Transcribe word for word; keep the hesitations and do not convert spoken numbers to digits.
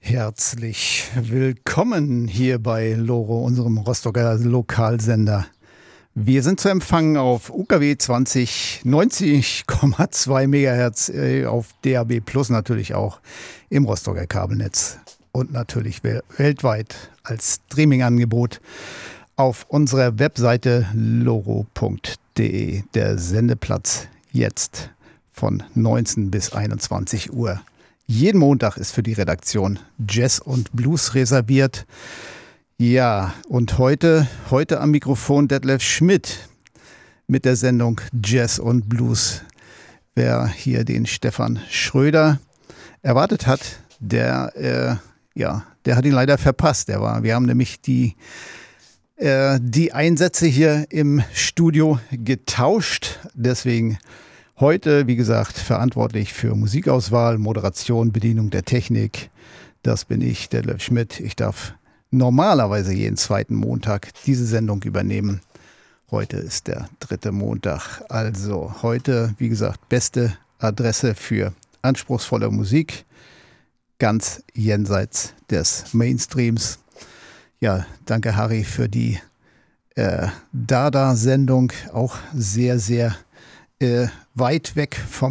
Herzlich willkommen hier bei Loro, unserem Rostocker Lokalsender. Wir sind zu empfangen auf U K W zwanzig neunzig Komma zwei Megahertz, äh, auf D A B Plus natürlich auch im Rostocker Kabelnetz und natürlich wel- weltweit als Streaming-Angebot auf unserer Webseite loro punkt de. Der Sendeplatz jetzt von neunzehn bis einundzwanzig Uhr. Jeden Montag ist für die Redaktion Jazz und Blues reserviert. Ja, und heute, heute am Mikrofon Detlef Schmidt mit der Sendung Jazz und Blues. Wer hier den Stefan Schröder erwartet hat, der, äh, ja, der hat ihn leider verpasst. Der war, wir haben nämlich die, äh, die Einsätze hier im Studio getauscht. Deswegen heute, wie gesagt, verantwortlich für Musikauswahl, Moderation, Bedienung der Technik. Das bin ich, Detlef Schmidt. Ich darf normalerweise jeden zweiten Montag diese Sendung übernehmen. Heute ist der dritte Montag. Also heute, wie gesagt, beste Adresse für anspruchsvolle Musik, ganz jenseits des Mainstreams. Ja, danke Harry für die äh, Dada-Sendung, auch sehr, sehr äh, weit weg vom